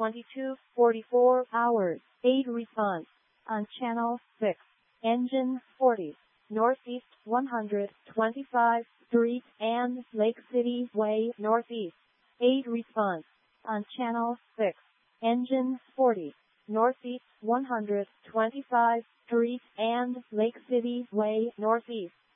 22:44 hours. 8 response. On channel 6. Engine 40. Northeast 125 Street and Lake City Way Northeast. 8 response. On channel 6. Engine 40. Northeast 125 Street and Lake City Way Northeast.